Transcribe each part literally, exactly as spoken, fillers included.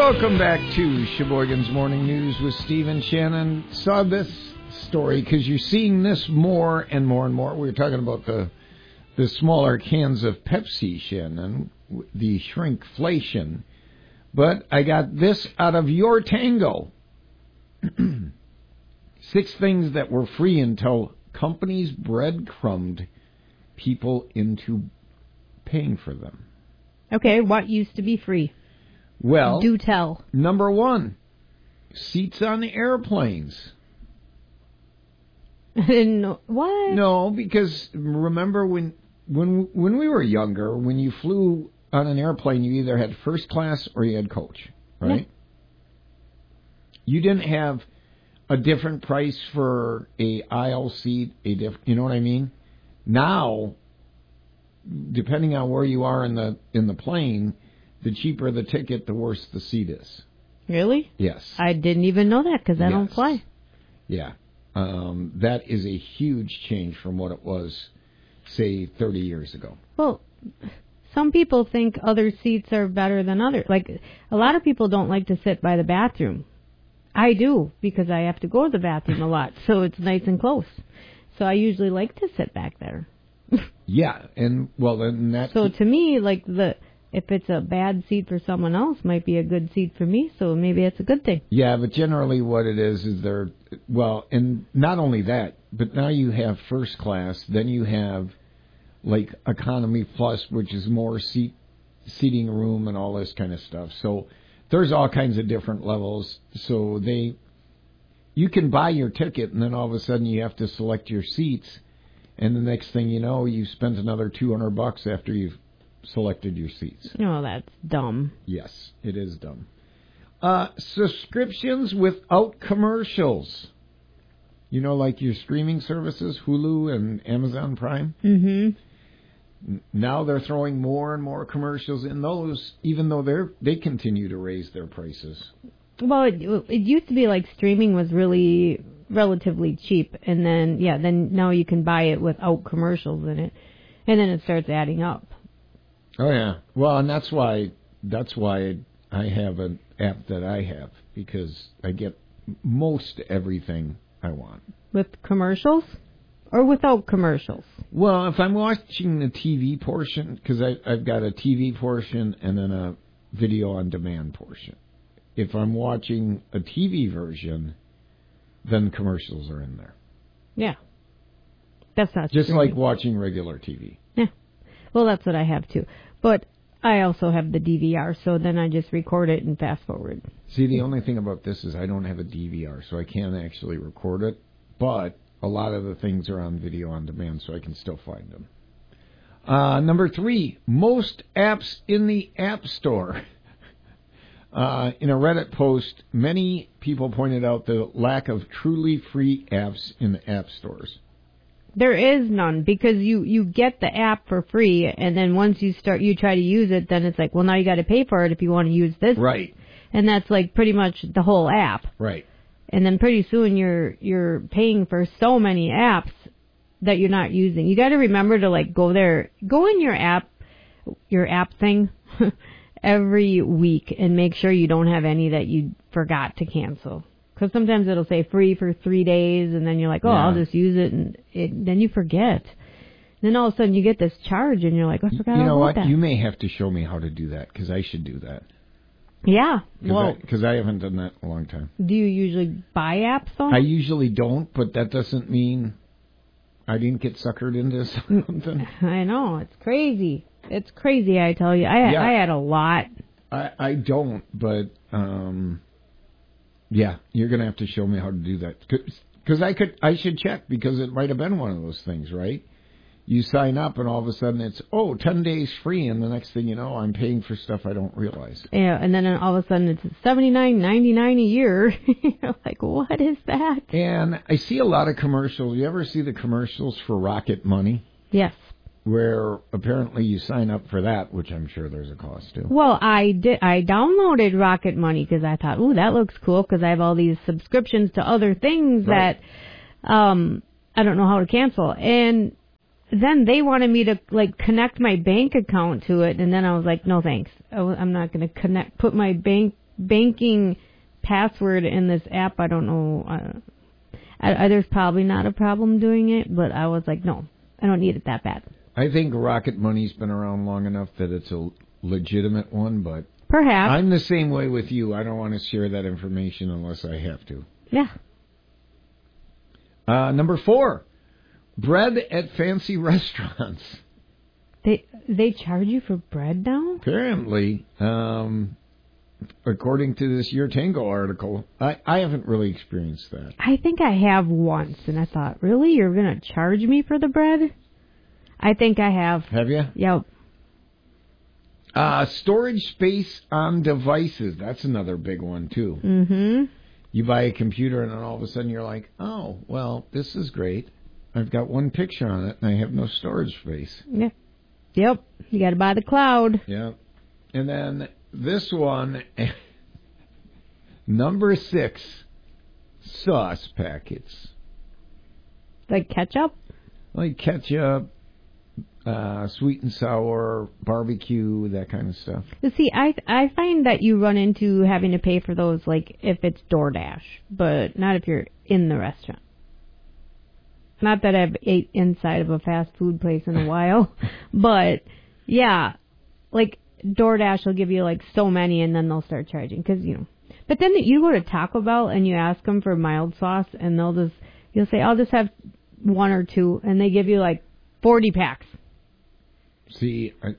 Welcome back to Sheboygan's Morning News with Steve and Shannon. Saw this story because you're seeing this more and more and more. We were talking about the the smaller cans of Pepsi, Shannon, the shrinkflation. But I got this out of Your Tango. Six things that were free until companies breadcrumbed people into paying for them. Okay, what used to be free? Well, do tell. Number one, seats on the airplanes. no, what? No, because remember when when when we were younger, when you flew on an airplane, you either had first class or you had coach, right? Yeah. You didn't have a different price for a aisle seat, a diff, you know what I mean? Now, depending on where you are in the in the plane, the cheaper the ticket, the worse the seat is. Really? Yes. I didn't even know that because I yes. don't fly. Yeah. Um, that is a huge change from what it was, say, thirty years ago. Well, some people think other seats are better than others. Like, a lot of people don't like to sit by the bathroom. I do, because I have to go to the bathroom a lot, so it's nice and close. So I usually like to sit back there. Yeah, and, well, then that... So to me, like, the... if it's a bad seat for someone else, might be a good seat for me, so maybe it's a good thing. Yeah, but generally what it is is they're, well, and not only that, but now you have first class, then you have, like, economy plus, which is more seat seating room and all this kind of stuff. So there's all kinds of different levels. So they, you can buy your ticket, and then all of a sudden you have to select your seats, and the next thing you know, you spent another two hundred bucks after you've selected your seats. Oh, that's dumb. Yes, it is dumb. Uh, subscriptions without commercials. You know, like your streaming services, Hulu and Amazon Prime? Mm-hmm. Now they're throwing more and more commercials in those, even though they're they continue to raise their prices. Well, it, it used to be like streaming was really relatively cheap, and then, yeah, then now you can buy it without commercials in it, and then it starts adding up. Oh yeah, well, and that's why that's why I have an app that I have, because I get most everything I want. With commercials, or without commercials? Well, if I'm watching the T V portion, because I've got a T V portion and then a video on demand portion. If I'm watching a T V version, then commercials are in there. Yeah, that's not just streaming. Like watching regular T V. Yeah. Well, that's what I have, too. But I also have the D V R, so then I just record it and fast forward. See, the only thing about this is I don't have a D V R, so I can't actually record it. But a lot of the things are on video on demand, so I can still find them. Uh, number three, most apps in the App Store. Uh, in a Reddit post, many people pointed out the lack of truly free apps in the app stores. There is none, because you, you get the app for free, and then once you start, you try to use it, then it's like, well, now you got to pay for it if you want to use this. Right. And that's like pretty much the whole app. Right. And then pretty soon you're you're paying for so many apps that you're not using. You got to remember to like go there, go in your app, your app thing every week and make sure you don't have any that you forgot to cancel. Because sometimes it'll say free for three days, and then you're like, oh, yeah. I'll just use it, and it, then you forget. And then all of a sudden you get this charge, and you're like, oh, I forgot you know about what? that. You may have to show me how to do that, because I should do that. Yeah. Cause well, Because I, I haven't done that in a long time. Do you usually buy apps, though? I usually don't, but that doesn't mean I didn't get suckered into something. I know. It's crazy. It's crazy, I tell you. I, yeah. I had a lot. I, I don't, but... um Yeah, you're going to have to show me how to do that. Because I could, I should check, because it might have been one of those things, right? You sign up, and all of a sudden it's, oh, ten days free, and the next thing you know, I'm paying for stuff I don't realize. Yeah, and then all of a sudden it's seventy-nine ninety-nine a year. You're like, what is that? And I see a lot of commercials. You ever see the commercials for Rocket Money? Yes. Where apparently you sign up for that, which I'm sure there's a cost to. Well, I did. I downloaded Rocket Money because I thought, ooh, that looks cool, because I have all these subscriptions to other things right. that um, I don't know how to cancel. And then they wanted me to like connect my bank account to it, and then I was like, no thanks. I w- I'm not going to connect, put my bank banking password in this app. I don't know. Uh, I, I, there's probably not a problem doing it, but I was like, no, I don't need it that bad. I think Rocket Money's been around long enough that it's a legitimate one, but perhaps I'm the same way with you. I don't want to share that information unless I have to. Yeah. Uh, number four, bread at fancy restaurants. They they charge you for bread now? Apparently, um, according to this Your Tango article, I, I haven't really experienced that. I think I have once, and I thought, really? You're going to charge me for the bread? I think I have. Have you? Yep. Uh, storage space on devices. That's another big one, too. Mm-hmm. You buy a computer, and then all of a sudden you're like, oh, well, this is great. I've got one picture on it, and I have no storage space. Yeah. Yep. You got to buy the cloud. Yeah. And then this one, number six, sauce packets. Like ketchup? Like ketchup, uh, sweet and sour, barbecue, that kind of stuff. You see, I I find that you run into having to pay for those, like, if it's DoorDash, but not if you're in the restaurant. Not that I've ate inside of a fast food place in a while, but, yeah, like, DoorDash will give you, like, so many, and then they'll start charging, because, you know. But then you go to Taco Bell, and you ask them for mild sauce, and they'll just, you'll say, I'll just have one or two, and they give you, like, forty packs. See, I,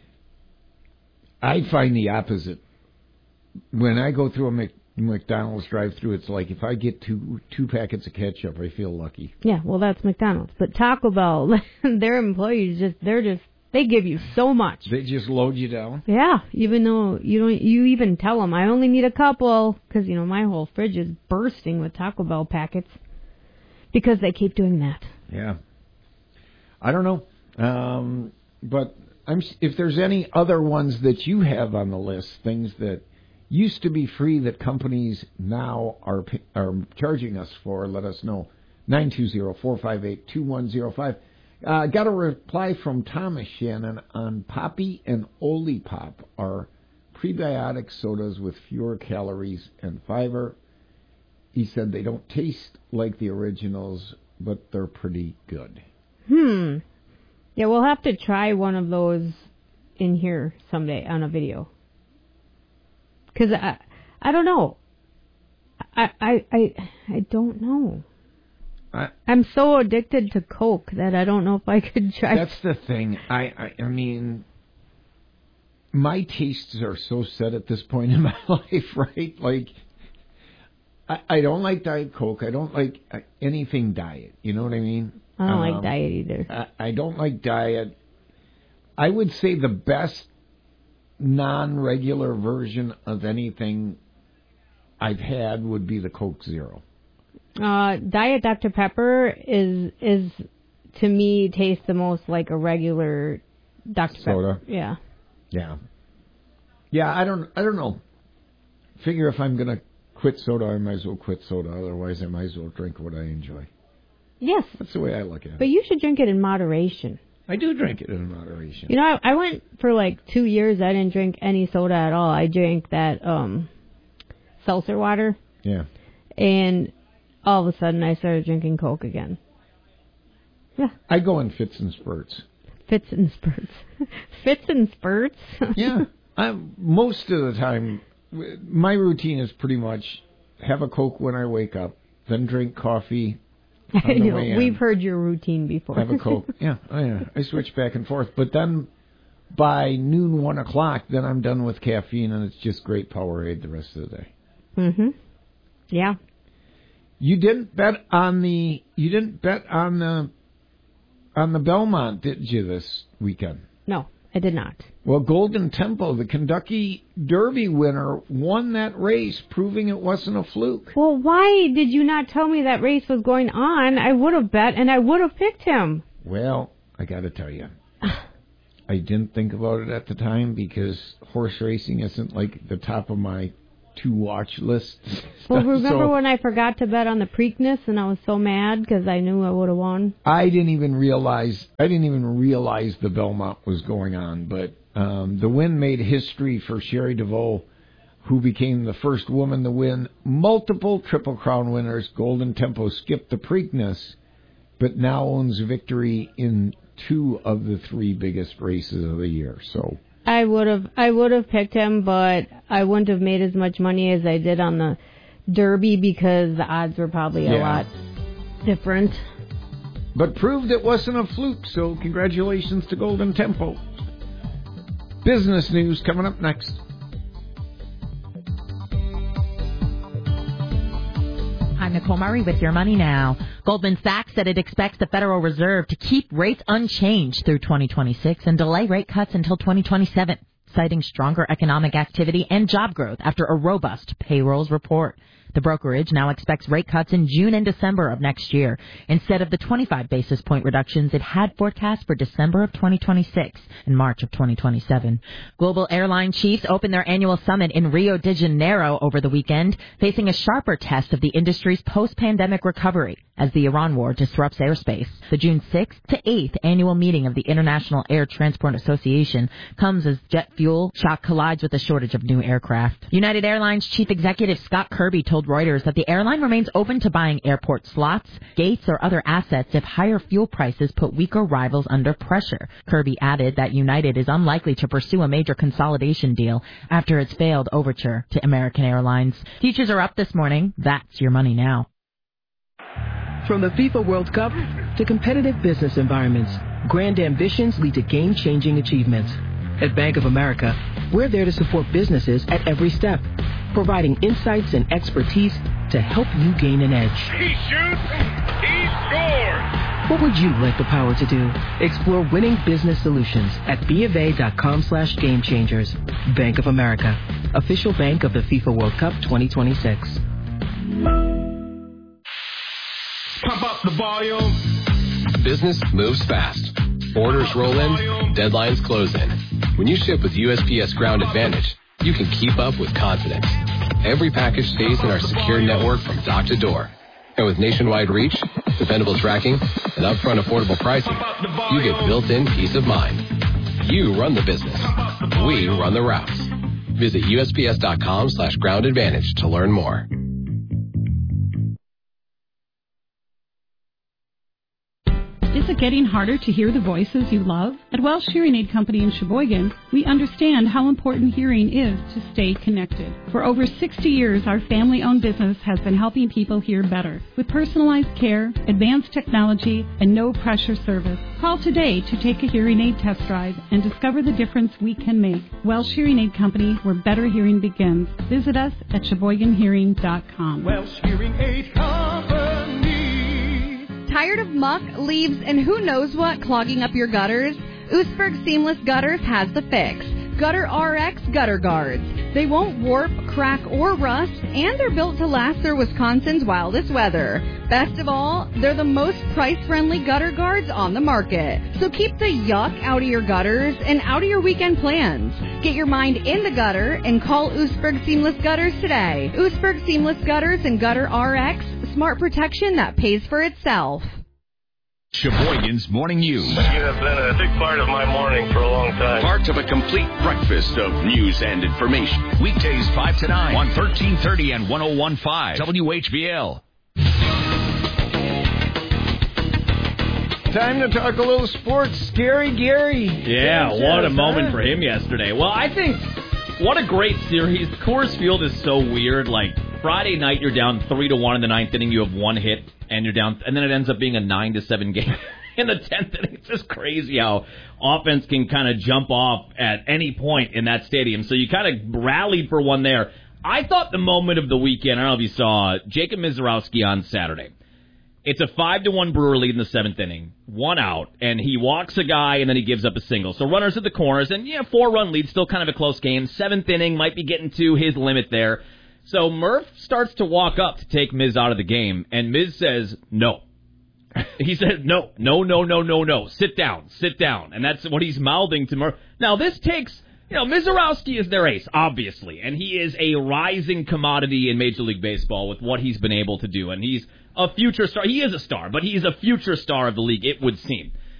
I find the opposite. When I go through a Mc, McDonald's drive-thru, it's like if I get two two packets of ketchup, I feel lucky. Yeah, well, that's McDonald's. But Taco Bell, their employees just, they're just, they give you so much. They just load you down? Yeah, even though you don't, you even tell them, I only need a couple, because, you know, my whole fridge is bursting with Taco Bell packets, because they keep doing that. Yeah. I don't know. Um, but I'm, if there's any other ones that you have on the list, things that used to be free that companies now are are charging us for, let us know. nine two zero, four five eight, two one zero five. Uh, got a reply from Thomas Shannon on Poppy and Olipop are prebiotic sodas with fewer calories and fiber. He said they don't taste like the originals, but they're pretty good. Hmm. Yeah, we'll have to try one of those in here someday on a video. Because I, I don't know. I, I, I, I don't know. I, I'm so addicted to Coke that I don't know if I could try. That's the thing. I, I, I mean, my tastes are so set at this point in my life, right? Like, I, I don't like Diet Coke. I don't like anything diet. You know what I mean? I don't um, like diet either. I, I don't like diet. I would say the best non-regular version of anything I've had would be the Coke Zero. Uh, Diet Doctor Pepper is is to me tastes the most like a regular Doctor Soda. Pepper. Yeah. Yeah. Yeah. I don't. I don't know. Figure if I'm gonna quit soda, I might as well quit soda. Otherwise, I might as well drink what I enjoy. Yes. That's the way I look at it. But you should drink it in moderation. I do drink it in moderation. You know, I, I went for like two years. I didn't drink any soda at all. I drank that um, seltzer water. Yeah. And all of a sudden, I started drinking Coke again. Yeah. I go in fits and spurts. Fits and spurts. Fits and spurts? Yeah. I'm, most of the time, my routine is pretty much have a Coke when I wake up, then drink coffee. You know, we've heard your routine before. Have a Coke. Yeah, oh yeah. I switch back and forth. But then by noon, one o'clock, then I'm done with caffeine, and it's just great Powerade the rest of the day. Mm-hmm. Yeah. You didn't bet on the you didn't bet on the on the Belmont, did you, this weekend? No, I did not. Well, Golden Temple, the Kentucky Derby winner, won that race, proving it wasn't a fluke. Well, why did you not tell me that race was going on? I would have bet, and I would have picked him. Well, I got to tell you, I didn't think about it at the time because horse racing isn't like the top of my to-watch list. Well, remember so, when I forgot to bet on the Preakness, and I was so mad because I knew I would have won? I didn't even realize, I didn't even realize the Belmont was going on, but um, the win made history for Sherry DeVoe who became the first woman to win multiple Triple Crown winners. Golden Tempo skipped the Preakness, but now owns victory in two of the three biggest races of the year. So I would have I would have picked him, but I wouldn't have made as much money as I did on the Derby because the odds were probably a yeah. lot different. But proved it wasn't a fluke, so congratulations to Golden Tempo. Business news coming up next. I'm Nicole Murray with Your Money Now. Goldman Sachs said it expects the Federal Reserve to keep rates unchanged through twenty twenty-six and delay rate cuts until twenty twenty-seven, citing stronger economic activity and job growth after a robust payrolls report. The brokerage now expects rate cuts in June and December of next year, instead of the twenty-five basis point reductions it had forecast for December of twenty twenty-six and March of twenty twenty-seven. Global airline chiefs opened their annual summit in Rio de Janeiro over the weekend, facing a sharper test of the industry's post-pandemic recovery as the Iran war disrupts airspace. The June sixth to eighth annual meeting of the International Air Transport Association comes as jet fuel shock collides with a shortage of new aircraft. United Airlines Chief Executive Scott Kirby told Reuters that the airline remains open to buying airport slots, gates, or other assets if higher fuel prices put weaker rivals under pressure. Kirby added that United is unlikely to pursue a major consolidation deal after its failed overture to American Airlines. Futures are up this morning. That's Your Money Now. From the FIFA World Cup to competitive business environments, grand ambitions lead to game-changing achievements. At Bank of America, we're there to support businesses at every step, providing insights and expertise to help you gain an edge. He shoots, he scores! What would you like the power to do? Explore winning business solutions at BofA.com slash game changers. Bank of America, official bank of the FIFA World Cup twenty twenty-six. Pump up the volume. Business moves fast. Orders roll in, deadlines close in. When you ship with U S P S Ground Advantage, you can keep up with confidence. Every package stays in our secure network from dock to door. And with nationwide reach, dependable tracking, and upfront affordable pricing, you get built-in peace of mind. You run the business. We run the routes. Visit USPS.com slash ground advantage to learn more. Is it getting harder to hear the voices you love? At Welsh Hearing Aid Company in Sheboygan, we understand how important hearing is to stay connected. For over sixty years, our family-owned business has been helping people hear better with personalized care, advanced technology, and no-pressure service. Call today to take a hearing aid test drive and discover the difference we can make. Welsh Hearing Aid Company, where better hearing begins. Visit us at Sheboygan Hearing dot com. Welsh Hearing Aid Company. Tired of muck, leaves, and who knows what clogging up your gutters? Oostburg Seamless Gutters has the fix. Gutter R X Gutter Guards. They won't warp, crack, or rust, and they're built to last through Wisconsin's wildest weather. Best of all, they're the most price-friendly gutter guards on the market. So keep the yuck out of your gutters and out of your weekend plans. Get your mind in the gutter and call Oostburg Seamless Gutters today. Oostburg Seamless Gutters and Gutter R X, smart protection that pays for itself. Sheboygan's Morning News. You have been a big part of my morning for a long time. Part of a complete breakfast of news and information. Weekdays five to nine on thirteen thirty and one oh one point five W H B L. Time to talk a little sports. Scary Gary. Yeah, what a moment for him yesterday. Well, I think what a great series. Coors Field is so weird. Like, Friday night, you're down three to one in the ninth inning. You have one hit, and you're down, and then it ends up being a nine to seven game in the tenth inning. It's just crazy how offense can kind of jump off at any point in that stadium. So you kind of rallied for one there. I thought the moment of the weekend, I don't know if you saw Jacob Mizorowski on Saturday. It's a five to one Brewer lead in the seventh inning, one out, and he walks a guy, and then he gives up a single. So runners at the corners, and yeah, four-run lead, still kind of a close game. Seventh inning might be getting to his limit there. So Murph starts to walk up to take Miz out of the game, and Miz says, no. He said, no, no, no, no, no, no. Sit down, sit down. And that's what he's mouthing to Murph. Now, this takes, you know, Mizorowski is their ace, obviously, and he is a rising commodity in Major League Baseball with what he's been able to do, and he's a future star. He is a star, but he's a future star of the league, it would seem.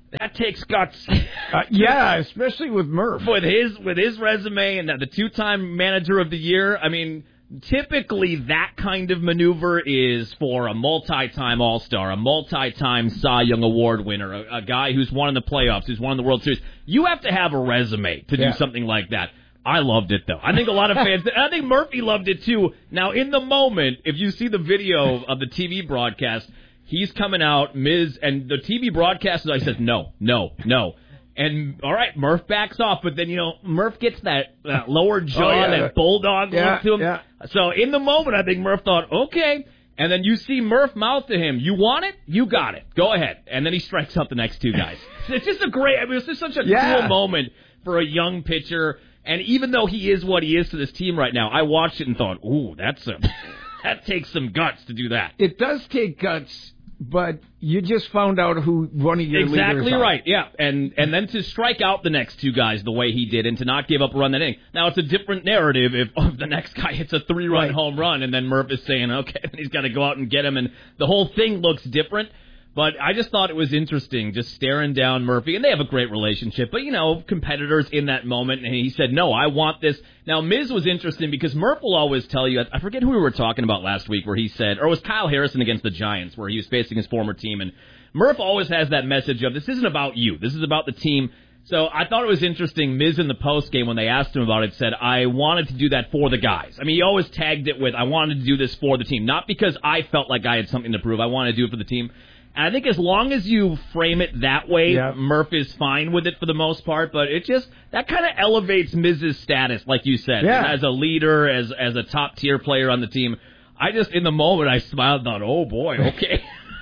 That takes guts. Uh, yeah, especially with Murph. With his with his resume and the two-time manager of the year, I mean, typically that kind of maneuver is for a multi-time All-Star, a multi-time Cy Young Award winner, a, a guy who's won in the playoffs, who's won in the World Series. You have to have a resume to yeah. do something like that. I loved it, though. I think a lot of fans, I think Murphy loved it, too. Now, in the moment, if you see the video of the T V broadcast, he's coming out, Miz, and the T V broadcaster I says, no, no, no. And, all right, Murph backs off, but then, you know, Murph gets that, that lower jaw, oh, yeah. that bulldog yeah, look to him. Yeah. So, in the moment, I think Murph thought, okay. And then you see Murph mouth to him, you want it? You got it. Go ahead. And then he strikes out the next two guys. It's just a great, I mean, it's just such a yeah. cool moment for a young pitcher. And even though he is what he is to this team right now, I watched it and thought, ooh, that's a, that takes some guts to do that. It does take guts, but you just found out who one of your leaders are. Exactly right, yeah. And and then to strike out the next two guys the way he did and to not give up a run that inning. Now, it's a different narrative if oh, the next guy hits a three-run right. home run and then Murph is saying, okay, then he's got to go out and get him, and the whole thing looks different. But I just thought it was interesting just staring down Murphy. And they have a great relationship. But, you know, competitors in that moment. And he said, no, I want this. Now, Miz was interesting because Murph will always tell you, I forget who we were talking about last week where he said, or it was Kyle Harrison against the Giants where he was facing his former team. And Murph always has that message of, this isn't about you. This is about the team. So I thought it was interesting. Miz in the postgame, when they asked him about it, said, I wanted to do that for the guys. I mean, he always tagged it with, I wanted to do this for the team. Not because I felt like I had something to prove. I wanted to do it for the team. And I think as long as you frame it that way, yeah. Murph is fine with it for the most part. But it just, that kind of elevates Miz's status, like you said, yeah. as a leader, as as a top-tier player on the team. I just, in the moment, I smiled and thought, oh, boy, okay,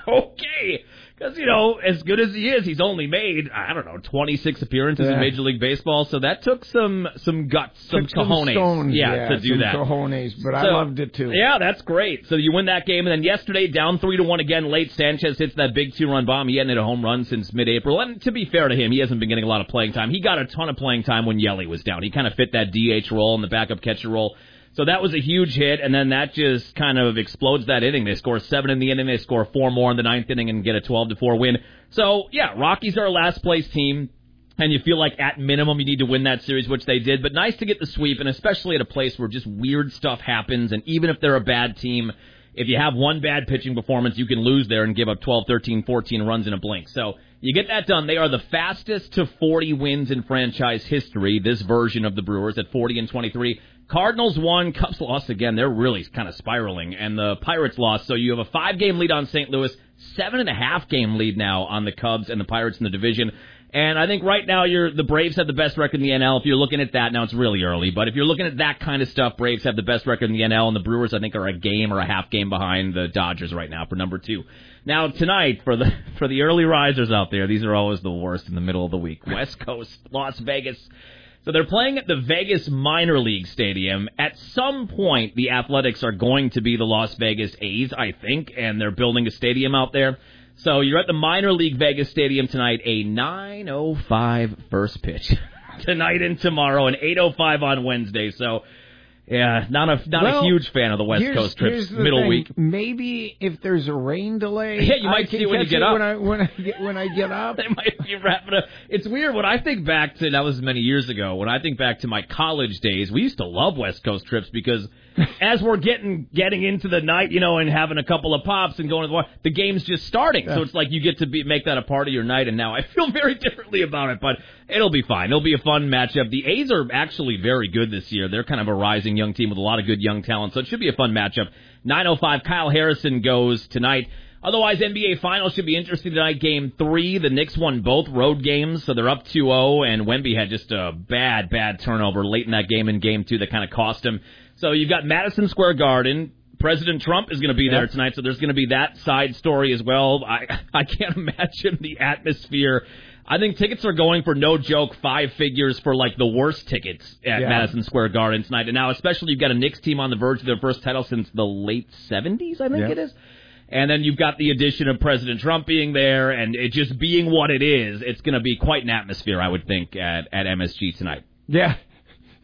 okay. Because, you know, as good as he is, he's only made, I don't know, twenty-six appearances yeah. in Major League Baseball. So that took some some guts, some took cojones some stones, yeah, yeah, to do some that. cojones, but so, I loved it, too. Yeah, that's great. So you win that game. And then yesterday, down three to one again, late Sanchez hits that big two-run bomb. He hadn't hit a home run since mid-April. And to be fair to him, he hasn't been getting a lot of playing time. He got a ton of playing time when Yelly was down. He kind of fit that D H role and the backup catcher role. So that was a huge hit, and then that just kind of explodes that inning. They score seven in the inning, they score four more in the ninth inning and get a twelve to four win. So, yeah, Rockies are a last-place team, and you feel like at minimum you need to win that series, which they did. But nice to get the sweep, and especially at a place where just weird stuff happens, and even if they're a bad team, if you have one bad pitching performance, you can lose there and give up twelve, thirteen, fourteen runs in a blink. So you get that done. They are the fastest to forty wins in franchise history, this version of the Brewers at forty and twenty-three. Cardinals won, Cubs lost again. They're really kind of spiraling. And the Pirates lost. So you have a five-game lead on Saint Louis, seven-and-a-half-game lead now on the Cubs and the Pirates in the division. And I think right now you're the Braves have the best record in the N L. If you're looking at that, now it's really early, but if you're looking at that kind of stuff, Braves have the best record in the N L, and the Brewers, I think, are a game or a half game behind the Dodgers right now for number two. Now, tonight, for the for the early risers out there, these are always the worst in the middle of the week. West Coast, Las Vegas. So they're playing at the Vegas Minor League Stadium. At some point, the Athletics are going to be the Las Vegas A's, I think, and they're building a stadium out there. So you're at the Minor League Vegas Stadium tonight, a nine oh five first pitch tonight and tomorrow, and eight oh five on Wednesday. So, yeah, not a not well, a huge fan of the West Coast trips middle thing. week. Maybe if there's a rain delay, yeah, you might I see can it when you catch get it up. When I when I get when I get up, they might be wrapping up. It's weird when I think back to that was many years ago. When I think back to my college days, we used to love West Coast trips because as we're getting getting into the night, you know, and having a couple of pops and going to the water, the game's just starting. Yeah. So it's like you get to be, make that a part of your night. And now I feel very differently about it, but it'll be fine. It'll be a fun matchup. The A's are actually very good this year. They're kind of a rising young team with a lot of good young talent, so it should be a fun matchup. nine oh five, Kyle Harrison goes tonight. Otherwise, N B A Finals should be interesting tonight. Game three, the Knicks won both road games, so they're up two oh, and Wemby had just a bad, bad turnover late in that game in game two that kind of cost him. So you've got Madison Square Garden. President Trump is going to be there tonight, so there's going to be that side story as well. I I can't imagine the atmosphere. I think tickets are going for, no joke, five figures for, like, the worst tickets at yeah. Madison Square Garden tonight. And now, especially, you've got a Knicks team on the verge of their first title since the late seventies, I think yeah. it is. And then you've got the addition of President Trump being there, and it just being what it is, it's going to be quite an atmosphere, I would think, at, at M S G tonight. Yeah.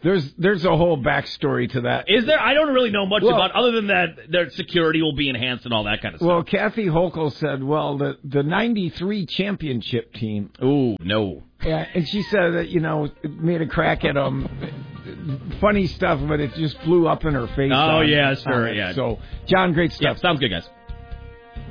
There's there's a whole backstory to that. Is there? I don't really know much well, about, other than that their security will be enhanced and all that kind of stuff. Well, Kathy Hochul said, well, the the ninety-three championship team. Ooh, no. Yeah, and she said that, you know, it made a crack at them. Funny stuff, but it just flew up in her face. Oh, on, yeah, sure, on yeah. So, John, great stuff. Yeah, sounds good, guys.